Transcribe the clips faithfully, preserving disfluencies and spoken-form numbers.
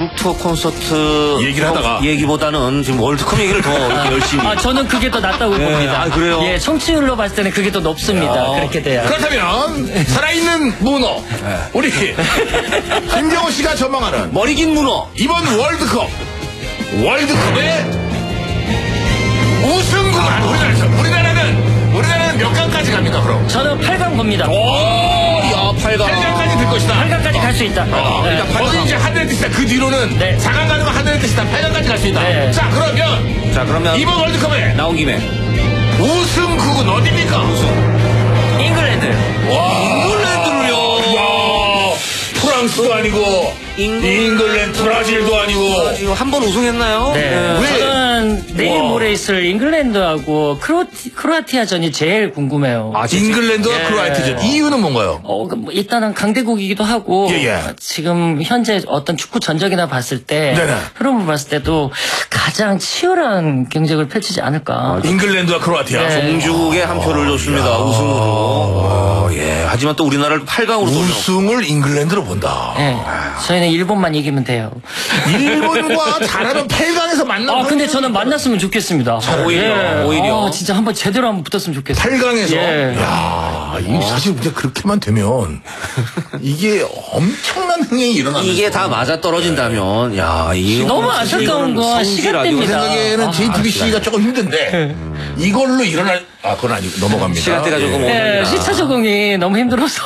미국 투어 콘서트 얘기를 하다가 얘기보다는 지금 월드컵 얘기를 더 이렇게 열심히. 아, 저는 그게 더 낫다고 네. 봅니다. 아, 그래요? 예, 청취율로 봤을 때는 그게 더 높습니다. 야. 그렇게 돼요. 그렇다면 살아있는 문어 우리 김경호 씨가 전망하는 머리 긴 문어. 이번 월드컵 월드컵의 우승국은 우리나라에서 우리나라는 우리나라는 몇 강까지 갑니까 그럼? 저는 팔 강 봅니다. 오, 야, 팔 강. 팔 강까지 될 것이다. 팔 강까지 갈 수 있다. 어, 네. 일단 팔 강 이제 하늘의 뜻이다. 그 뒤로는 네. 사 강 가는 건 하늘의 뜻이다. 팔 강까지 갈 수 있다. 네. 자, 그러면 자, 그러면 이번 월드컵에 나온 김에 우승국은 어디입니까? 우승. 잉글랜드. 와, 잉글랜드를요. 와, 프랑스도 아니고 잉글- 잉글랜드, 브라질도 아니고. 이거 한 번 우승했나요? 네. 왜? 저는 내일 와. 모레 있을 잉글랜드하고 크로티, 크로아티아전이 제일 궁금해요. 아, 진짜? 잉글랜드와 예. 크로아티아전. 이유는 뭔가요? 어, 그 뭐 일단은 강대국이기도 하고 예, 예. 지금 현재 어떤 축구 전적이나 봤을 때 네네. 흐름을 봤을 때도 가장 치열한 경쟁을 펼치지 않을까. 잉글랜드와 크로아티아. 네. 공주국에 한 표를 줬습니다. 우승으로. 어, 예. 하지만 또 우리나라를 팔 강으로 돌려. 우승을 잉글랜드로 본다. 네. 저희는 일본만 이기면 돼요. 일본과 잘하면 팔 강에서 만나. 아, 근데 저는 만났으면 좋겠습니다. 오히려, 오히려. 아, 진짜 한번 제대로 한번 붙었으면 좋겠어요. 팔 강에서. 예. 야, 이 사실 이제 그렇게만 되면 이게 엄청난 흥행이 일어나는. 이게 다 맞아 떨어진다면, 야, 이 너무 안타까운 건 시간대입니다. 생각에는 아, 제이티비씨가 조금 힘든데 이걸로 일어날. 아, 그건 아니고 넘어갑니다. 시간대가 조금 예. 네, 오늘. 시차 적응이 너무 힘들어서.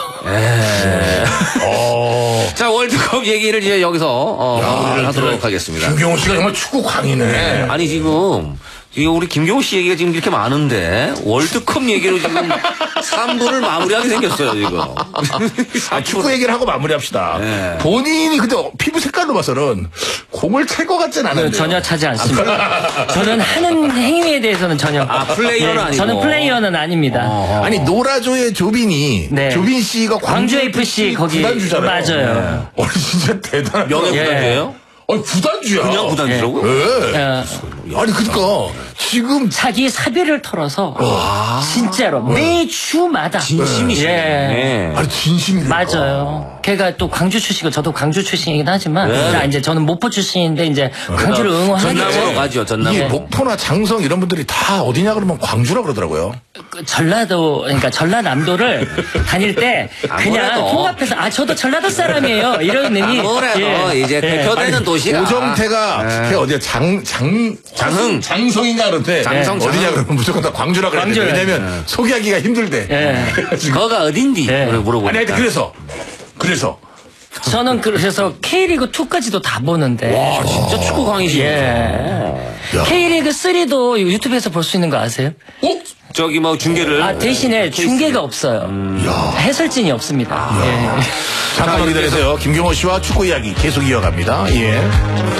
어. 자, 월드컵 얘기를 이제 여기서 어, 마무리를 하도록 하겠습니다. 김경호 씨가 정말 축구 광이네. 아니 지금 지금 우리 김경호 씨 얘기가 지금 이렇게 많은데 월드컵 얘기로 지금 삼 부를 마무리하게 생겼어요 지금. 아, 축구 얘기를 하고 마무리합시다. 네. 본인이 근데 피부 색깔로 봐서는 공을 찰 것 같진 않은데. 전혀 차지 않습니다. 저는 하는 행위에 대해서는 전혀. 아, 플레이어는 예, 아니고. 저는 플레이어는 아닙니다. 어. 아니 노라조의 조빈이 네. 조빈 씨가 광주 광주 에프씨 거기 구단주잖아요. 맞아요. 어, 진짜 대단한. 명예 예. 구단주예요? 아니 구단주야. 그냥 구단주라고? 예. 어, 아니 그러니까 지금 자기 사비를 털어서 진짜로 매주마다 진심이시네. 예. 네. 아니 진심이래. 맞아요. 걔가 또 광주 출신이고 저도 광주 출신이긴 하지만 네. 자, 이제 저는 목포 출신인데 이제 광주를 응원하기 전남으로 위해 가죠. 이게 전남으로. 목포나 장성 이런 분들이 다 어디냐 그러면 광주라 그러더라고요. 그 전라도 그러니까 전라남도를 다닐 때 그냥 아무래도. 통합해서 아 저도 전라도 사람이에요 이런 의미. 아무래도 예. 이제 예. 대표되는 도시가 오정태가 걔 어디야 장장 장흥. 장성인가 그런데 장성, 어디냐 장흥. 그러면 무조건 다 광주라 그래야 돼. 광주요. 왜냐면 소개하기가 힘들대. 예. 그래가지고. 거가 어딘디? 네. 물어보니까. 아니 하여튼 그래서 그래서 저는 그래서 K리그 투까지도 다 보는데. 와, 진짜 축구 광이시네. 예. 야. K리그 쓰리도 유튜브에서 볼 수 있는 거 아세요? 어? 저기 뭐 중계를. 아 대신에 중계가 없어요. 야. 해설진이 없습니다. 예. 잠깐만 기다리세요. 김경호 씨와 축구 이야기 계속 이어갑니다. 예.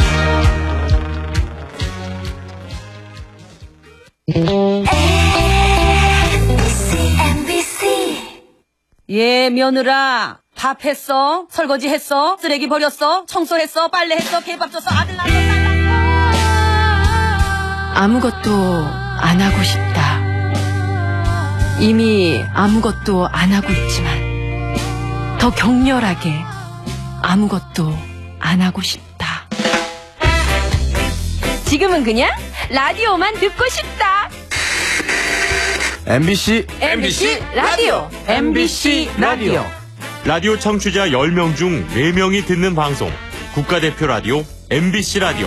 예, 며느라. 밥 했어? 설거지 했어? 쓰레기 버렸어? 청소했어? 빨래했어? 개밥 줬어? 아들 낳았어? 딸 낳았어? 아무것도 안 하고 싶다. 이미 아무것도 안 하고 있지만 더 격렬하게 아무것도 안 하고 싶다. 지금은 그냥 라디오만 듣고 싶다. 엠비씨 엠비씨 라디오. 엠비씨 라디오 라디오 청취자 열 명 중 네 명이 듣는 방송 국가대표 라디오 엠비씨 라디오